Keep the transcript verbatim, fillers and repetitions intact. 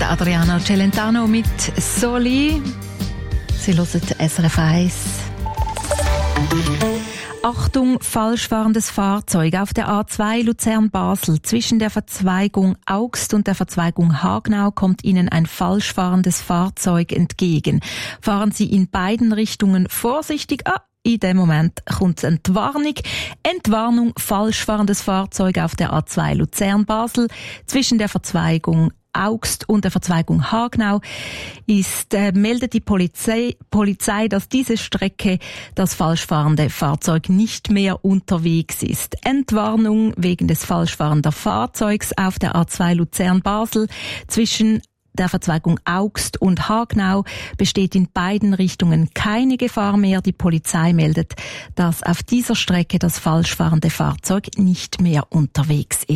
der Adriano Celentano mit Soli. Sie hören S R F eins. Achtung, falsch fahrendes Fahrzeug auf der A zwei Luzern-Basel. Zwischen der Verzweigung Augst und der Verzweigung Hagnau kommt Ihnen ein falsch fahrendes Fahrzeug entgegen. Fahren Sie in beiden Richtungen vorsichtig. Ah, in dem Moment kommt Entwarnung. Entwarnung, falsch fahrendes Fahrzeug auf der A zwei Luzern-Basel. Zwischen der Verzweigung Augst und der Verzweigung Hagnau ist, äh, meldet die Polizei, Polizei, dass diese Strecke das falsch fahrende Fahrzeug nicht mehr unterwegs ist. Entwarnung wegen des falsch fahrenden Fahrzeugs auf der A zwei Luzern-Basel zwischen der Verzweigung Augst und Hagnau besteht in beiden Richtungen keine Gefahr mehr. Die Polizei meldet, dass auf dieser Strecke das falsch fahrende Fahrzeug nicht mehr unterwegs ist.